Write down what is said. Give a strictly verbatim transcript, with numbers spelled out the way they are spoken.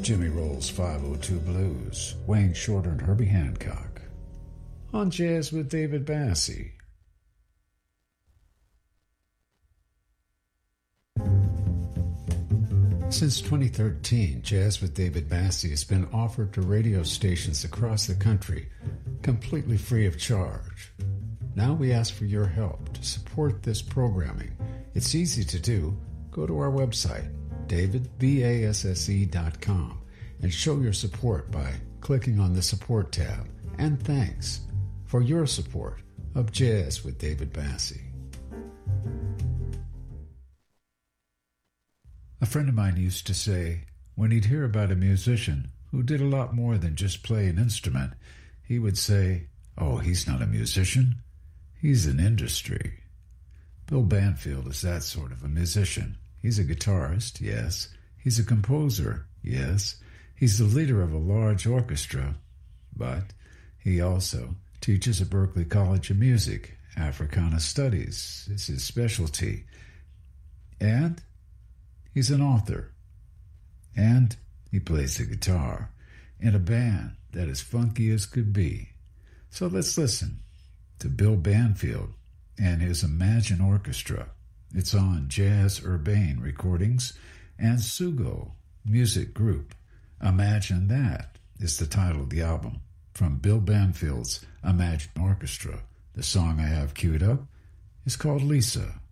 Jimmy Rolls five oh two Blues, Wayne Shorter and Herbie Hancock. On Jazz with David Bassie. Since twenty thirteen, Jazz with David Bassie has been offered to radio stations across the country, completely free of charge. Now we ask for your help to support this programming. It's easy to do. Go to our website, david basse dot com, and show your support by clicking on the Support tab. And thanks for your support of Jazz with David Bassie. A friend of mine used to say, when he'd hear about a musician who did a lot more than just play an instrument, he would say, oh, he's not a musician, he's an industry. Bill Banfield is that sort of a musician. He's a guitarist, yes. He's a composer, yes. He's the leader of a large orchestra, but he also teaches at Berklee College of Music. Africana Studies is his specialty. And he's an author, and he plays the guitar in a band that is funky as could be. So let's listen to Bill Banfield and his Imagine Orchestra. It's on Jazz Urbane Recordings and Sugo Music Group. Imagine That is the title of the album from Bill Banfield's Imagine Orchestra. The song I have queued up is called Lisa.